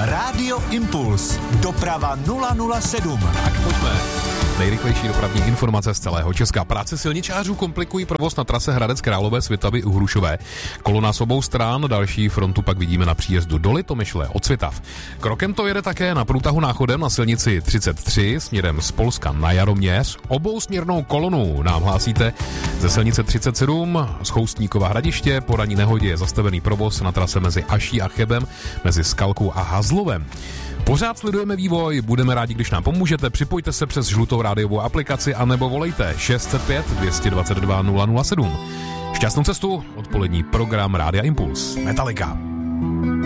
Rádio Impuls. Doprava 007. Tak pojďme. Nejrychlejší dopravní informace z celého Česka. Práce silničářů komplikují provoz na trase Hradec Králové Svitavy u Hrušové. Kolona s obou stran, další frontu pak vidíme na příjezdu do Litomyšle od Svitav. Krokem to jede také na průtahu Náchodem na silnici 33 směrem z Polska na Jaroměř. Obousměrnou kolonu nám hlásíte ze silnice 37 z Choustníkova Hradiště. Po ranní nehodě je zastavený provoz na trase mezi Aší a Chebem, mezi Skalkou a Hazlovem. Pořád sledujeme vývoj, budeme rádi, když nám pomůžete. Připojte se přes žlutou rádiovou aplikaci anebo volejte 605 222 007. Šťastnou cestu, odpolední program Rádia Impuls. Metallica.